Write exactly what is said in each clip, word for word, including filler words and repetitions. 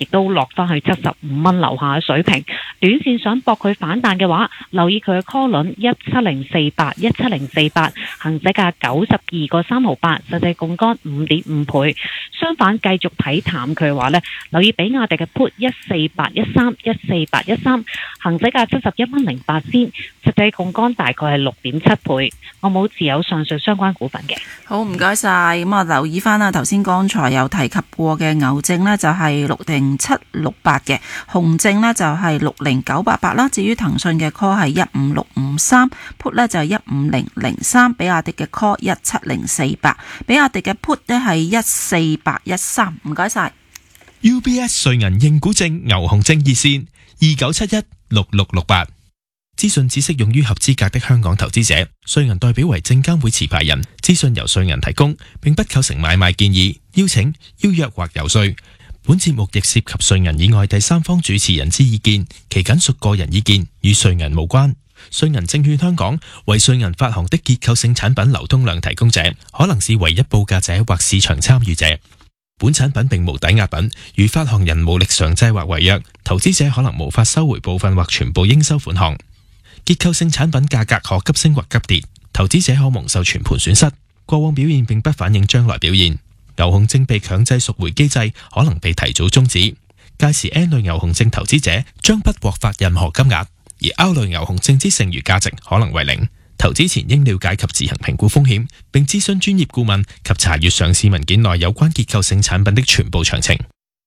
亦都落翻去七十五蚊樓下嘅水平。短線想搏佢反彈嘅話，留意佢嘅 call 輪一七零四八一七零四八，行使價九十二個三毫八，實際槓桿五點五倍。相反，繼續睇淡佢嘅話呢，留意比亞迪嘅 put 一四八一三一四八一三，行使價七十一蚊零八仙，實際槓桿大概係六點七倍。我冇持有上述相關股份嘅。 好，唔該晒。咁啊，留意翻啦，頭先剛才有提及過嘅牛證呢，就係六零七六八嘅，熊證呢，就係六零九八八啦。至於騰訊嘅 call 係一五六五三 ，put 呢就係一五零零三，比亞迪嘅 call 一七零四八，比亞迪嘅 put 呢係一四八一三。唔該晒。 U B S 瑞銀認股證牛熊證熱線二九七一六六六八。資訊只適用於合資格的香港投資者。瑞銀代表為證監會持牌人，資訊由瑞銀提供，並不構成買賣建議、邀請、邀約或遊說。本節目亦涉及瑞銀以外第三方主持人之意見，其僅屬個人意見，與瑞銀無關。瑞銀證券香港為瑞銀發行的結構性產品流通量提供者，可能是唯一報價者或市場參與者。本產品並無抵押品，如發行人無力償債或違約，投資者可能無法收回部分或全部應收款項。結構性產品價格可急升或急跌，投資者可蒙受全盤損失。過往表現並不反映將來表現。牛熊證被強制贖回機制可能被提早終止，屆時 N 類牛熊證投資者將不獲發任何金額，而 R 類牛熊證之剩餘價值可能為零。投資前應了解及自行評估風險，並諮詢專業顧問及查閱上市文件內有關結構性產品的全部詳情。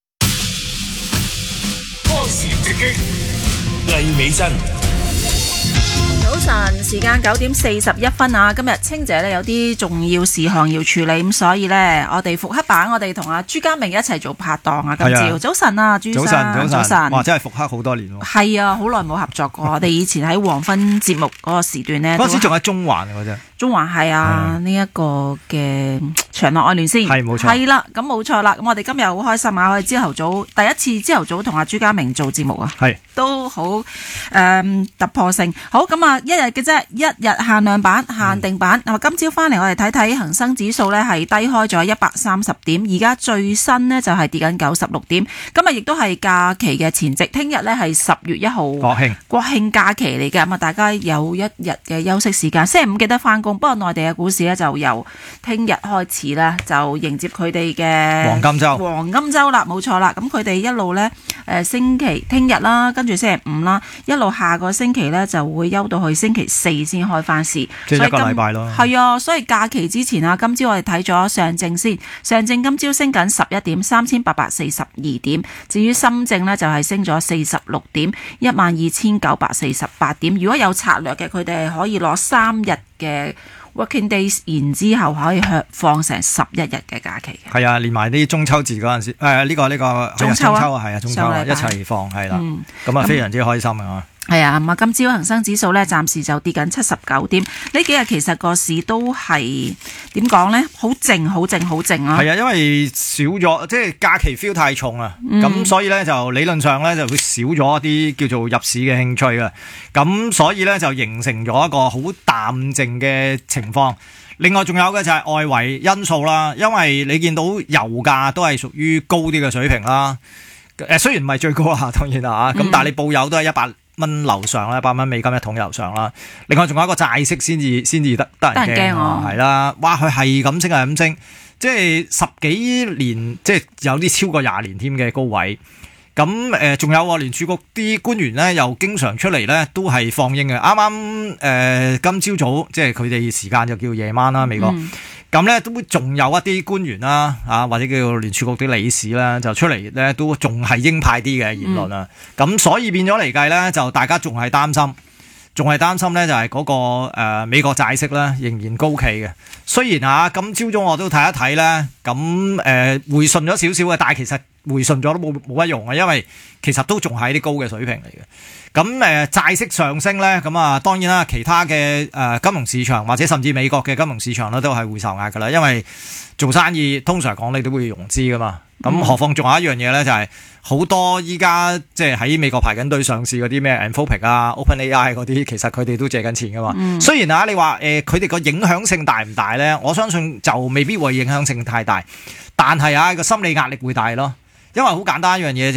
波士直擊，魏美珍。 早晨，時間九點四十一分啊！今日清姐呢有啲重要事項要處理，咁所以呢，我哋復刻版我哋同阿朱家明一齊做拍檔啊！今朝早晨啊，朱生， 早晨， 早晨， 哇，真係復刻好多年喎！ 係啊，好耐冇合作過。我哋以前喺黃昏節目嗰個時段呢， 嗰時仲喺中環嗰啫。 中環係啊，呢一個嘅長樂愛聯先係冇錯， 係啦，咁冇錯啦。咁我哋今日好開心啊！我哋朝頭早第一次朝頭早同阿朱家明做節目啊，係都好誒、嗯、突破性。好咁啊，一日嘅啫，一日限量版、限定版。咁、嗯、今朝翻嚟我哋睇睇恒生指數呢係低開咗一百三十點，而家最新呢就係跌緊九十六點。今日亦都係假期嘅前夕，聽日呢係十月一號國慶國慶假期嚟嘅，咁啊大家有一日嘅休息時間。星期五記得翻工，不過內地嘅股市呢就由聽日開始呢就迎接佢哋嘅黃金週， 黃金週啦，冇錯啦。咁佢哋一路呢，誒星期聽日啦，跟住星期五啦，一路下個星期呢就會休到去星期四先開翻市， 即係一個禮拜咯。 係啊，所以假期之前啊，今朝我哋睇咗上證先，上證今朝升緊十一點，三千八百四十二點。至於深證呢，就係升咗四十六點，一萬二千九百四十八點。如果有策略嘅，佢哋係可以攞三日嘅 working days， 然之後可以放成十一日嘅假期嘅。 係啊，連埋啲中秋節嗰陣時，誒、呃、呢、這個呢、這個中秋啊， 係啊，中秋啊，一齊放係啦，咁啊、嗯、非常之開心啊！ 係啊，咁啊，今朝恒生指數咧，暫時就跌緊七十九點。呢幾日其實個市都係點講咧？好靜，好靜，好靜啊！ 係啊，因為少咗，即係假期 feel 太重啊，咁、嗯、所以咧就理論上咧就會少咗一啲叫做入市嘅興趣啊。咁所以咧就形成咗一個好淡靜嘅情況。另外仲有嘅就係外圍因素啦，因為你見到油價都係屬於高啲嘅水平啦。誒，雖然唔係最高啊，當然啦嚇，咁、嗯、但係你報油都係一百蚊樓上啦，一百蚊美金一桶油上啦。另外仲有一個債息先至先至得得人驚啊，係啦，哇佢係咁升係咁升，即係十幾年，即係有啲超過廿年添嘅高位。咁誒仲有喎，聯儲局啲官員咧又經常出嚟咧都係放鷹嘅。啱啱誒今朝早即係佢哋時間就叫夜晚啦，美國。咁咧、嗯、都仲有一啲官員啦，啊或者叫做聯儲局啲理事啦，就出嚟咧都仲係鷹派啲嘅言論啊。咁、嗯、所以變咗嚟計咧，就大家仲係擔心，仲係擔心咧就係嗰、那個、呃、美國債息咧仍然高企嘅。雖然啊，今朝早我都睇一睇咧，咁誒、呃、回順咗少少嘅，但係其實回順咗都冇冇乜用啊，因為其實都仲係啲高嘅水平嚟嘅。咁誒、呃、債息上升咧，咁啊當然啦，其他嘅誒、呃、金融市場或者甚至美國嘅金融市場咧都係會受壓噶啦，因為做生意通常講你都會融資噶嘛。咁、嗯、何況仲有一樣嘢咧，就係、是、好多依家即係喺美國排緊隊上市嗰啲咩 Anthropic 啊、OpenAI 嗰啲，其實佢哋都借緊錢噶嘛。嗯、雖然啊，你話誒佢哋個影響性大唔大咧？我相信就未必會影響性太大，但係啊個心理壓力會大咯。因為好簡單一樣嘢。